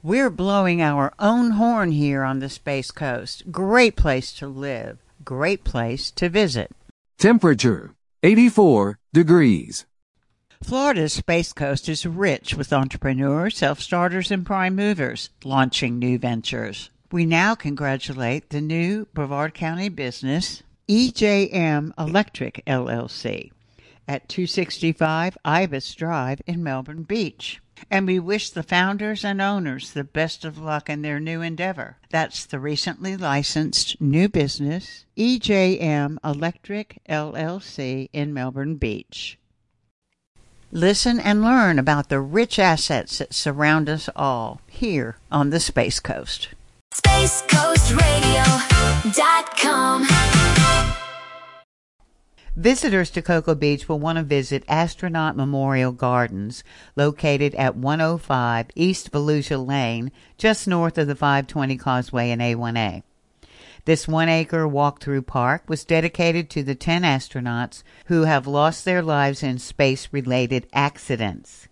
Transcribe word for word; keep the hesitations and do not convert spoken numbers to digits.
We're blowing our own horn here on the Space Coast. Great place to live. Great place to visit. Temperature, eighty-four degrees. Florida's Space Coast is rich with entrepreneurs, self-starters, and prime movers launching new ventures. We now congratulate the new Brevard County business, E J M Electric L L C, at two sixty-five Ibis Drive in Melbourne Beach. And we wish the founders and owners the best of luck in their new endeavor. That's the recently licensed new business, E J M Electric L L C in Melbourne Beach. Listen and learn about the rich assets that surround us all here on the Space Coast. space coast radio dot com. Visitors to Cocoa Beach will want to visit Astronaut Memorial Gardens, located at one oh five East Volusia Lane, just north of the five twenty Causeway and A one A. This one-acre walk-through park was dedicated to the ten astronauts who have lost their lives in space-related accidents.